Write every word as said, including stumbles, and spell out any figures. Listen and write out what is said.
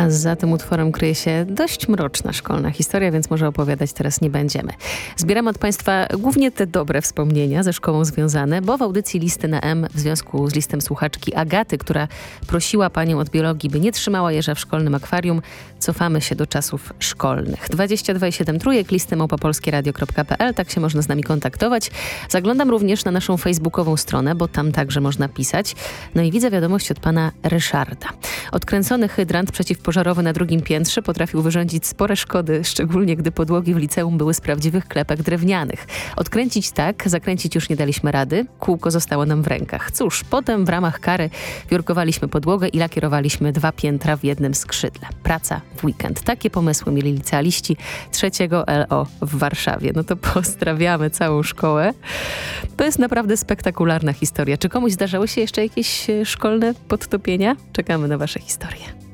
a za tym utworem kryje się dość mroczna szkolna historia, więc może opowiadać teraz nie będziemy. Zbieram od Państwa głównie te dobre wspomnienia ze szkołą związane, bo w audycji Listy na M w związku z listem słuchaczki Agaty, która prosiła Panią od biologii, by nie trzymała jeża w szkolnym akwarium, cofamy się do czasów szkolnych. dwadzieścia dwa i siedem trójek, listy małpa polskieradio kropka p l, tak się można z nami kontaktować. Zaglądam również na naszą facebookową stronę, bo tam także można pisać. No i widzę wiadomość od pana Ryszarda. Odkręcony hydrant przeciwpożarowy na drugim piętrze potrafił wyrządzić spore szkody, szczególnie gdy podłogi w liceum były z prawdziwych klepek drewnianych. Odkręcić tak, zakręcić już nie daliśmy rady, kółko zostało nam w rękach. Cóż, potem w ramach kary wiórkowaliśmy podłogę i lakierowaliśmy dwa piętra w jednym skrzydle. Praca w weekend. Takie pomysły mieli licealiści trzeciego L O w Warszawie. No to pozdrawiamy całą szkołę. To jest naprawdę spektakularna historia. Czy komuś zdarzały się jeszcze jakieś szkolne podtopienia? Czekamy na wasze historie.